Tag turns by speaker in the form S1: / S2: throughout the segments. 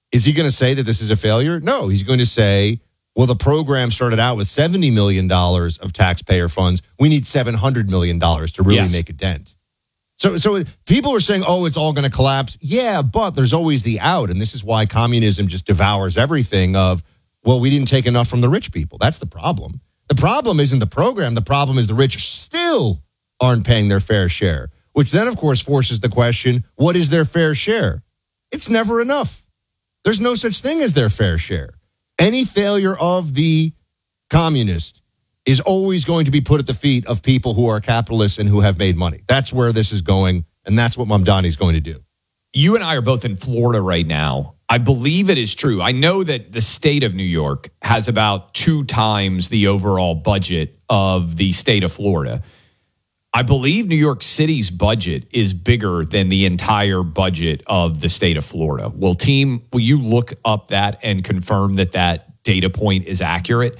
S1: Is he going to say that this is a failure? No, he's going to say, well, the program started out with $70 million of taxpayer funds. We need $700 million to really make a dent. So people are saying, oh, it's all going to collapse. Yeah, but there's always the out. And this is why communism just devours everything of, well, we didn't take enough from the rich people. That's the problem. The problem isn't the program. The problem is the rich still aren't paying their fair share, which then, of course, forces the question, what is their fair share? It's never enough. There's no such thing as their fair share. Any failure of the communist is always going to be put at the feet of people who are capitalists and who have made money. That's where this is going, and that's what Mamdani is going to do.
S2: You and I are both in Florida right now. I believe it is true. I know that the state of New York has about 2 times the overall budget of the state of Florida. I believe New York City's budget is bigger than the entire budget of the state of Florida. Will you look up that and confirm that that data point is accurate?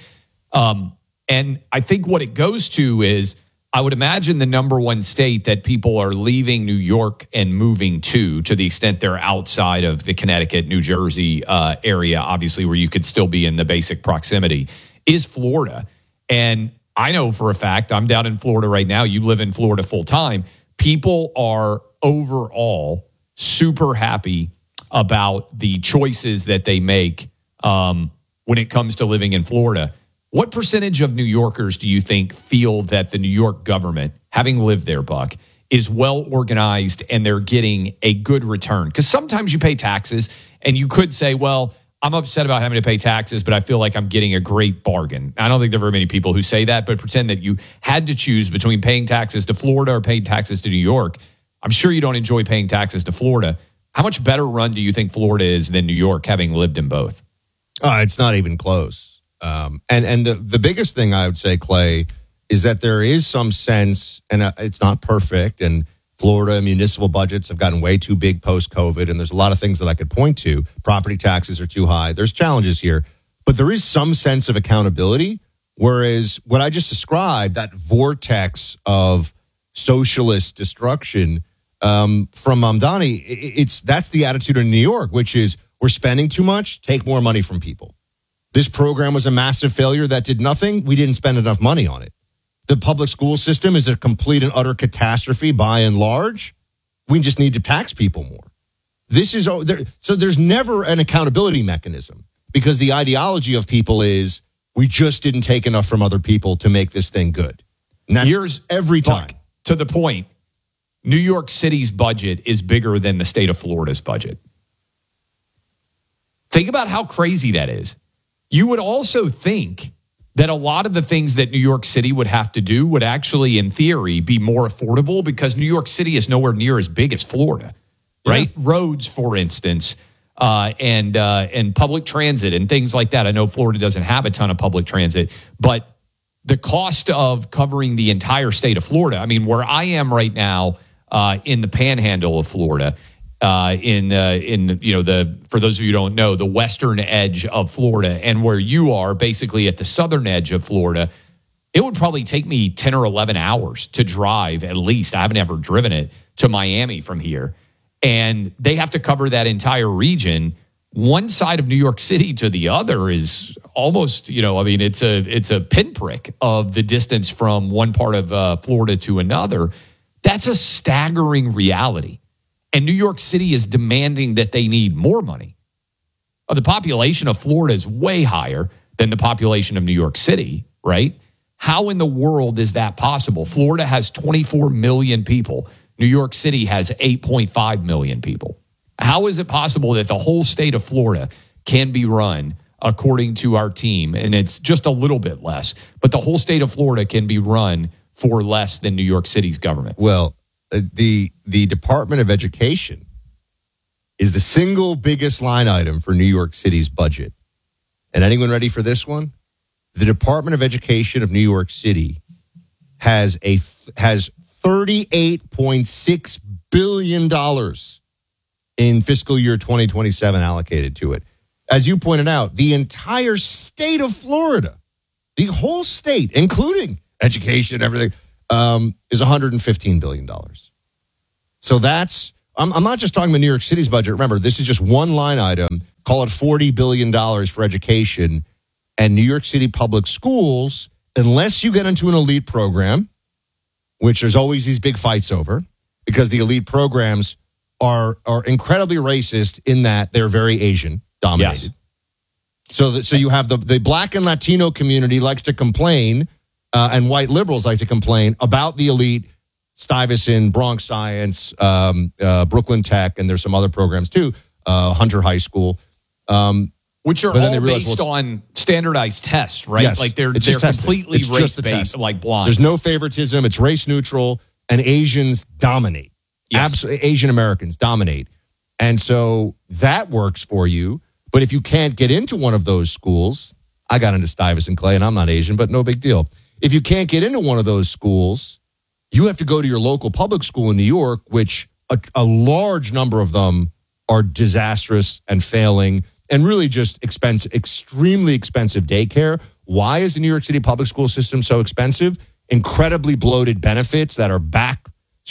S2: And I think what it goes to is, I would imagine the number one state that people are leaving New York and moving to the extent they're outside of the Connecticut, New Jersey area, obviously, where you could still be in the basic proximity, is Florida. And I know for a fact, I'm down in Florida right now. You live in Florida full time. People are overall super happy about the choices that they make when it comes to living in Florida. What percentage of New Yorkers do you think feel that the New York government, having lived there, Buck, is well organized and they're getting a good return? Because sometimes you pay taxes and you could say, well, I'm upset about having to pay taxes, but I feel like I'm getting a great bargain. I don't think there are very many people who say that, but pretend that you had to choose between paying taxes to Florida or paying taxes to New York. I'm sure you don't enjoy paying taxes to Florida. How much better run do you think Florida is than New York, having lived in both?
S1: It's not even close. And the biggest thing I would say, Clay, is that there is some sense, and it's not perfect, and Florida municipal budgets have gotten way too big post-COVID, and there's a lot of things that I could point to. Property taxes are too high. There's challenges here, but there is some sense of accountability, whereas what I just described, that vortex of socialist destruction from Mamdani, that's the attitude in New York, which is we're spending too much, take more money from people. This program was a massive failure that did nothing. We didn't spend enough money on it. The public school system is a complete and utter catastrophe by and large. We just need to tax people more. So there's never an accountability mechanism because the ideology of people is we just didn't take enough from other people to make this thing good. And that's every time.
S2: Buck, to the point, New York City's budget is bigger than the state of Florida's budget. Think about how crazy that is. You would also think that a lot of the things that New York City would have to do would actually, in theory, be more affordable because New York City is nowhere near as big as Florida, right? Yeah. Roads, for instance, and public transit and things like that. I know Florida doesn't have a ton of public transit, but the cost of covering the entire state of Florida, I mean, where I am right now in the panhandle of Florida, for those of you who don't know, the western edge of Florida, and where you are basically at the southern edge of Florida, it would probably take me 10 or 11 hours to drive at least. I haven't ever driven it to Miami from here. And they have to cover that entire region. One side of New York City to the other is almost, it's a pinprick of the distance from one part of Florida to another. That's a staggering reality. And New York City is demanding that they need more money. The population of Florida is way higher than the population of New York City, right? How in the world is that possible? Florida has 24 million people. New York City has 8.5 million people. How is it possible that the whole state of Florida can be run, according to our team, and it's just a little bit less, but the whole state of Florida can be run for less than New York City's government?
S1: Well, the Department of Education is the single biggest line item for New York City's budget. And anyone ready for this one? The Department of Education of New York City has $38.6 billion in fiscal year 2027 allocated to it. As you pointed out, the entire state of Florida, the whole state, including education and everything, is $115 billion. So I'm not just talking about New York City's budget. Remember, this is just one line item call it $40 billion for education. And New York City public schools, unless you get into an elite program, which there's always these big fights over, because the elite programs are incredibly racist in that they're very Asian dominated. Yes. So you have the Black and Latino community likes to complain, and white liberals like to complain about the elite, Stuyvesant, Bronx Science, Brooklyn Tech, and there's some other programs too, Hunter High School.
S2: Which are all based on standardized tests, right?
S1: Yes,
S2: like they're completely race-based, like blind.
S1: There's no favoritism. It's race neutral, and Asians dominate. Yes. Absolutely, Asian Americans dominate. And so that works for you. But if you can't get into one of those schools, I got into Stuyvesant, Clay, and I'm not Asian, but no big deal. If you can't get into one of those schools, you have to go to your local public school in New York, which a large number of them are disastrous and failing. And really just extremely expensive daycare. Why is the New York City public school system so expensive? Incredibly bloated benefits that are back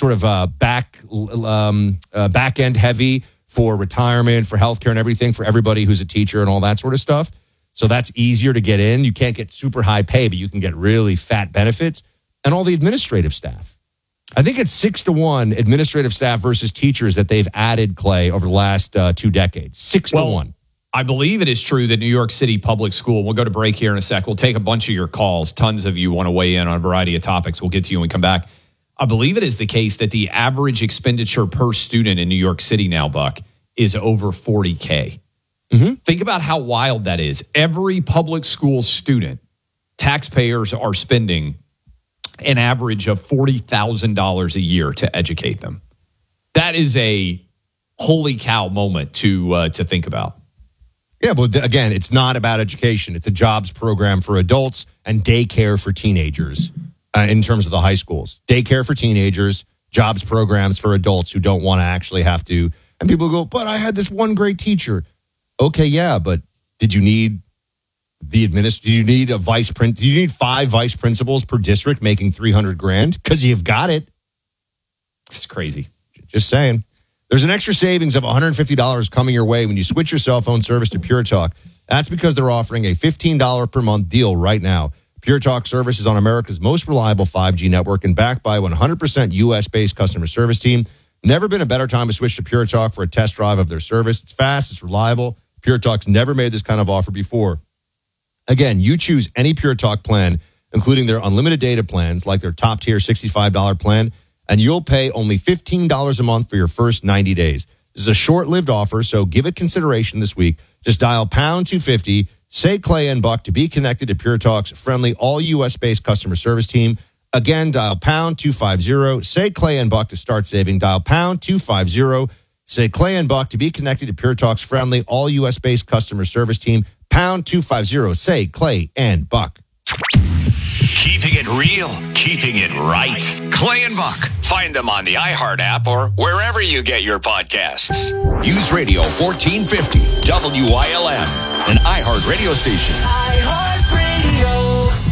S1: end heavy for retirement, for healthcare and everything, for everybody who's a teacher and all that sort of stuff. So that's easier to get in. You can't get super high pay, but you can get really fat benefits. And all the administrative staff. I think it's 6-1 administrative staff versus teachers that they've added, Clay, over the last 2 decades. 6-1.
S2: I believe it is true that New York City public school, we'll go to break here in a sec. We'll take a bunch of your calls. Tons of you want to weigh in on a variety of topics. We'll get to you when we come back. I believe it is the case that the average expenditure per student in New York City now, Buck, is over $40K. Mm-hmm. Think about how wild that is. Every public school student, taxpayers are spending an average of $40,000 a year to educate them. That is a holy cow moment to think about.
S1: Yeah, but again, it's not about education. It's a jobs program for adults and daycare for teenagers in terms of the high schools. Daycare for teenagers, jobs programs for adults who don't want to actually have to. And people go, but I had this one great teacher. Okay, yeah, but did you need the did you need a vice prin? Do you need 5 vice principals per district making $300,000? Because you've got it.
S2: It's crazy.
S1: Just saying. There's an extra savings of $150 coming your way when you switch your cell phone service to Pure Talk. That's because they're offering a $15 per month deal right now. Pure Talk service is on America's most reliable 5G network and backed by a 100% U.S.-based customer service team. Never been a better time to switch to Pure Talk for a test drive of their service. It's fast, it's reliable. Pure Talk's never made this kind of offer before. Again, you choose any Pure Talk plan, including their unlimited data plans, like their top-tier $65 plan, and you'll pay only $15 a month for your first 90 days. This is a short-lived offer, so give it consideration this week. Just dial pound 250, say Clay and Buck to be connected to Pure Talk's friendly, all U.S.-based customer service team. Again, dial pound 250, say Clay and Buck to start saving. Dial pound 250, say Clay and Buck to be connected to Pure Talk's friendly, all U.S.-based customer service team. Pound 250, say Clay and Buck.
S3: Keeping it real, keeping it right. Clay and Buck. Find them on the iHeart app or wherever you get your podcasts. Use Radio 1450, WILM, an iHeart radio station. iHeart Radio.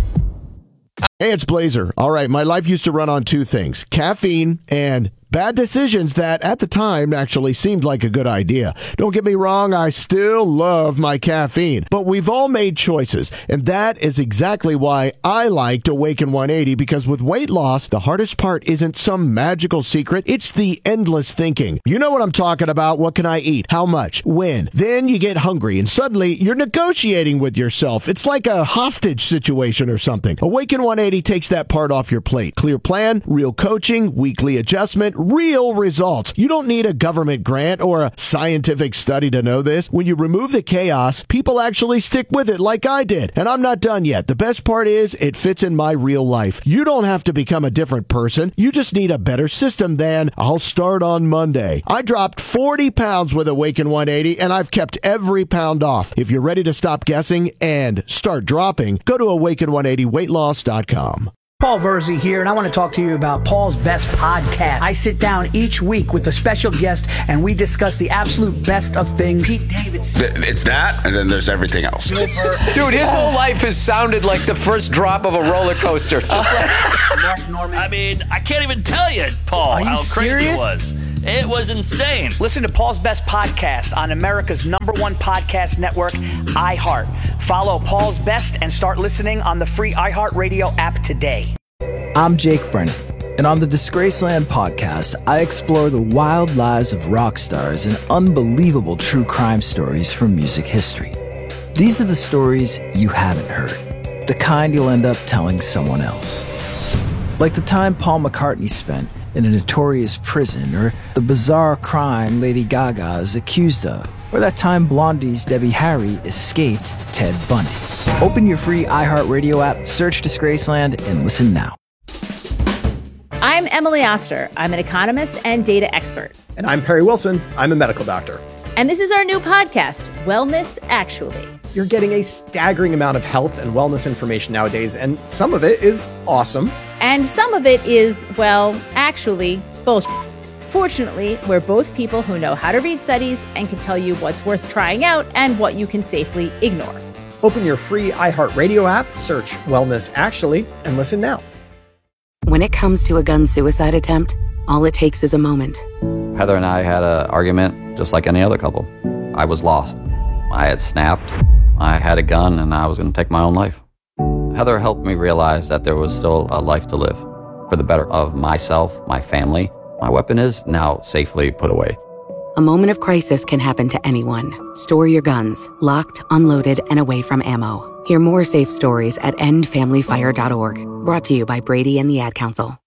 S4: Hey, it's Blazer. All right, my life used to run on 2 things, caffeine and bad decisions that at the time actually seemed like a good idea. Don't get me wrong, I still love my caffeine, but we've all made choices, and that is exactly why I liked Awaken 180, because with weight loss, the hardest part isn't some magical secret, it's the endless thinking. You know what I'm talking about. What can I eat? How much? When? Then you get hungry, and suddenly you're negotiating with yourself. It's like a hostage situation or something. Awaken 180 takes that part off your plate. Clear plan, real coaching, weekly adjustment, real results. You don't need a government grant or a scientific study to know this. When you remove the chaos, people actually stick with it like I did. And I'm not done yet. The best part is it fits in my real life. You don't have to become a different person. You just need a better system than I'll start on Monday. I dropped 40 pounds with Awaken 180 and I've kept every pound off. If you're ready to stop guessing and start dropping, go to awaken180weightloss.com.
S5: Paul Verzi here, and I want to talk to you about Paul's Best Podcast. I sit down each week with a special guest, and we discuss the absolute best of things. Pete Davidson.
S6: It's that, and then there's everything else.
S7: Dude, his whole life has sounded like the first drop of a roller coaster. Just like
S5: Mark Norman.
S8: I mean, I can't even tell you, Paul, how crazy it was. It was insane.
S5: Listen to Paul's Best Podcast on America's #1 podcast network, iHeart. Follow Paul's Best and start listening on the free iHeartRadio app today.
S9: I'm Jake Brennan, and on the Disgraceland podcast, I explore the wild lives of rock stars and unbelievable true crime stories from music history. These are the stories you haven't heard, the kind you'll end up telling someone else. Like the time Paul McCartney spent in a notorious prison, or the bizarre crime Lady Gaga is accused of, or that time Blondie's Debbie Harry escaped Ted Bundy. Open your free iHeartRadio app, search Disgraceland, and listen now.
S10: I'm Emily Oster. I'm an economist and data expert.
S11: And I'm Perry Wilson. I'm a medical doctor.
S10: And this is our new podcast, Wellness Actually.
S11: You're getting a staggering amount of health and wellness information nowadays, and some of it is awesome.
S10: And some of it is, well, actually, bullshit. Fortunately, we're both people who know how to read studies and can tell you what's worth trying out and what you can safely ignore.
S11: Open your free iHeartRadio app, search Wellness Actually, and listen now.
S12: When it comes to a gun suicide attempt, all it takes is a moment.
S13: Heather and I had an argument just like any other couple. I was lost. I had snapped. I had a gun and I was going to take my own life. Heather helped me realize that there was still a life to live for the better of myself, my family. My weapon is now safely put away.
S12: A moment of crisis can happen to anyone. Store your guns, locked, unloaded, and away from ammo. Hear more safe stories at endfamilyfire.org. Brought to you by Brady and the Ad Council.